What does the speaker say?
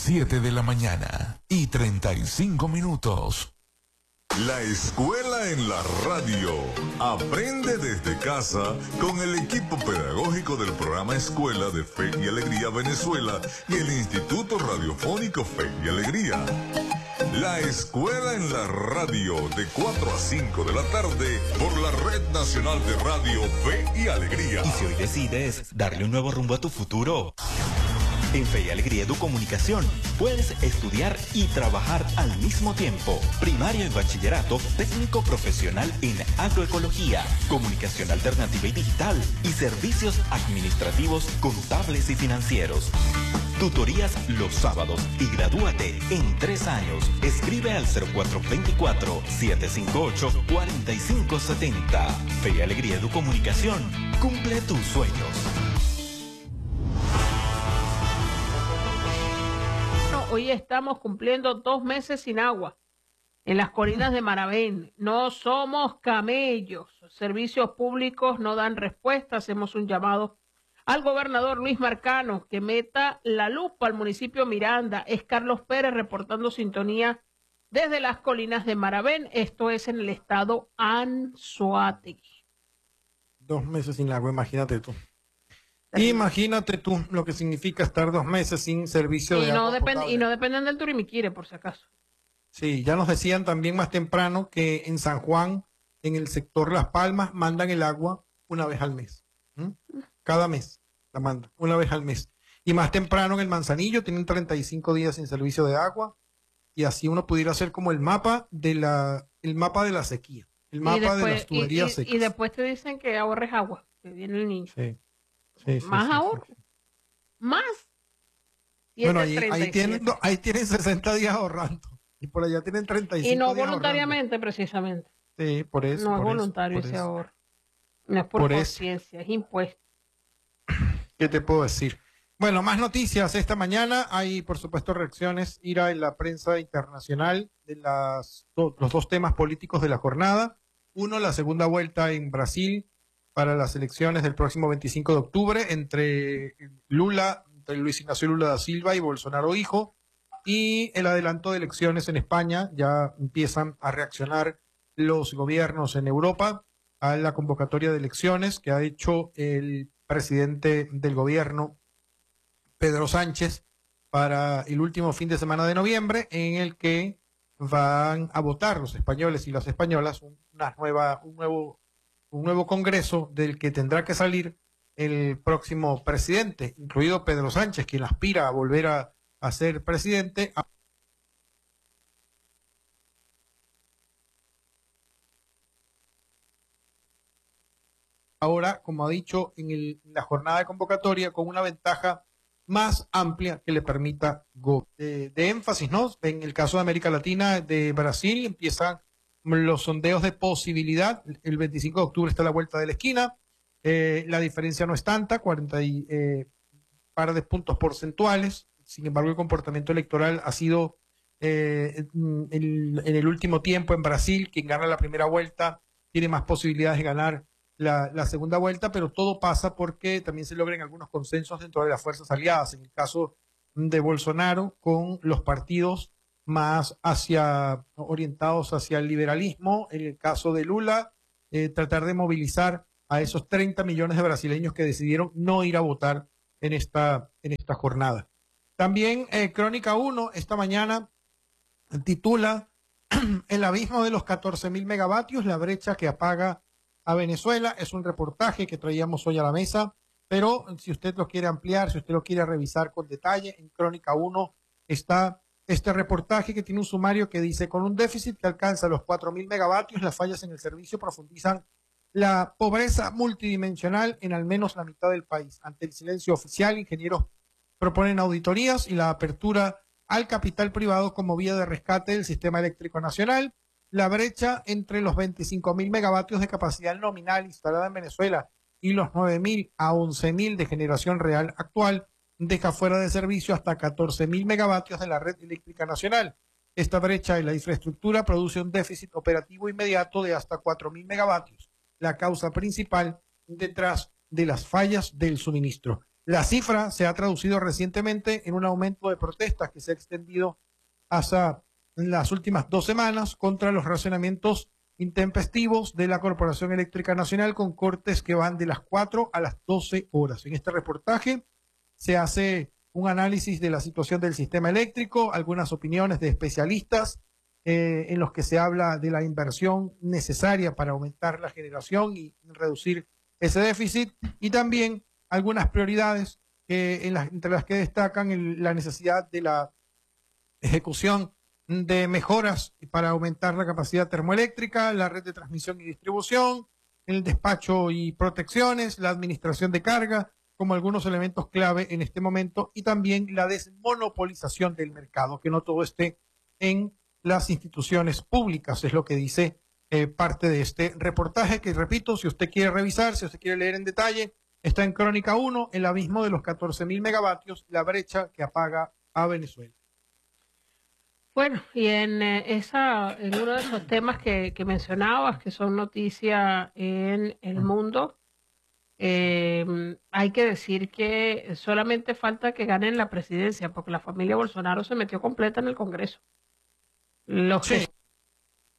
7 de la mañana y 35 minutos. La escuela en la radio. Aprende desde casa con el equipo pedagógico del programa Escuela de Fe y Alegría Venezuela y el Instituto Radiofónico Fe y Alegría. La escuela en la radio de 4 a 5 de la tarde por la Red Nacional de Radio Fe y Alegría. Y si hoy decides darle un nuevo rumbo a tu futuro, en Fe y Alegría Educomunicación puedes estudiar y trabajar al mismo tiempo. Primaria y bachillerato, técnico profesional en agroecología, comunicación alternativa y digital y servicios administrativos, contables y financieros. Tutorías los sábados y gradúate en 3 años. Escribe al 0424-758-4570. Fe y Alegría Educomunicación. Cumple tus sueños. Hoy estamos cumpliendo 2 meses sin agua en las colinas de Maravén. No somos camellos. Servicios públicos no dan respuesta. Hacemos un llamado al gobernador Luis Marcano que meta la lupa al municipio Miranda. Es Carlos Pérez reportando sintonía desde las colinas de Maravén. Esto es en el estado Anzoátegui. 2 meses sin agua, imagínate tú. Imagínate tú lo que significa estar 2 meses sin servicio de agua potable. Y no dependen del Turimiquire, por si acaso. Sí, ya nos decían también más temprano que en San Juan, en el sector Las Palmas, mandan el agua una vez al mes. Cada mes la mandan, una vez al mes. Y más temprano en el Manzanillo tienen 35 días sin servicio de agua. Y así uno pudiera hacer como el mapa de la sequía, el mapa de las tuberías secas. Y después te dicen que ahorres agua, que viene el niño. Sí. Más ahorro. Más. Bueno, ahí tienen 60 días ahorrando. Y por allá tienen 35 días. Y no voluntariamente, precisamente. Sí, por eso. No es voluntario ese ahorro. No es por conciencia, es impuesto. ¿Qué te puedo decir? Bueno, más noticias esta mañana. Hay, por supuesto, reacciones, Ira, en la prensa internacional de los 2 temas políticos de la jornada. Uno, la segunda vuelta en Brasil para las elecciones del próximo 25 de octubre entre Luis Ignacio Lula da Silva y Bolsonaro hijo, y el adelanto de elecciones en España. Ya empiezan a reaccionar los gobiernos en Europa a la convocatoria de elecciones que ha hecho el presidente del gobierno, Pedro Sánchez, para el último fin de semana de noviembre, en el que van a votar los españoles y las españolas un nuevo congreso del que tendrá que salir el próximo presidente, incluido Pedro Sánchez, quien aspira a volver a ser presidente. Ahora, como ha dicho en la jornada de convocatoria, con una ventaja más amplia que le permita de énfasis, ¿no? En el caso de América Latina, de Brasil, empiezan los sondeos de posibilidad. El 25 de octubre está a la vuelta de la esquina. La diferencia no es tanta, 40 par de puntos porcentuales. Sin embargo, el comportamiento electoral ha sido en el último tiempo en Brasil, quien gana la primera vuelta tiene más posibilidades de ganar la segunda vuelta, pero todo pasa porque también se logran algunos consensos dentro de las fuerzas aliadas. En el caso de Bolsonaro, con los partidos más orientados hacia el liberalismo. En el caso de Lula, tratar de movilizar a esos 30 millones de brasileños que decidieron no ir a votar en esta jornada. También Crónica 1 esta mañana titula El abismo de los 14.000 megavatios, la brecha que apaga a Venezuela. Es un reportaje que traíamos hoy a la mesa, pero si usted lo quiere ampliar, si usted lo quiere revisar con detalle, en Crónica 1 está este reportaje que tiene un sumario que dice: con un déficit que alcanza los 4.000 megavatios, las fallas en el servicio profundizan la pobreza multidimensional en al menos la mitad del país. Ante el silencio oficial, ingenieros proponen auditorías y la apertura al capital privado como vía de rescate del sistema eléctrico nacional. La brecha entre los 25.000 megavatios de capacidad nominal instalada en Venezuela y los 9.000 a 11.000 de generación real actual deja fuera de servicio hasta 14.000 megavatios de la red eléctrica nacional. Esta brecha en la infraestructura produce un déficit operativo inmediato de hasta 4.000 megavatios, la causa principal detrás de las fallas del suministro. La cifra se ha traducido recientemente en un aumento de protestas que se ha extendido hasta las últimas 2 semanas contra los racionamientos intempestivos de la Corporación Eléctrica Nacional, con cortes que van de las 4 a las 12 horas. En este reportaje se hace un análisis de la situación del sistema eléctrico, algunas opiniones de especialistas en los que se habla de la inversión necesaria para aumentar la generación y reducir ese déficit, y también algunas prioridades entre las que destacan la necesidad de la ejecución de mejoras para aumentar la capacidad termoeléctrica, la red de transmisión y distribución, el despacho y protecciones, la administración de carga, como algunos elementos clave en este momento, y también la desmonopolización del mercado, que no todo esté en las instituciones públicas, es lo que dice parte de este reportaje, que repito, si usted quiere revisar, si usted quiere leer en detalle, está en Crónica 1, el abismo de los 14.000 megavatios, la brecha que apaga a Venezuela. Bueno, y en uno de esos temas que mencionabas, que son noticia en el mundo, hay que decir que solamente falta que ganen la presidencia, porque la familia Bolsonaro se metió completa en el Congreso. Los que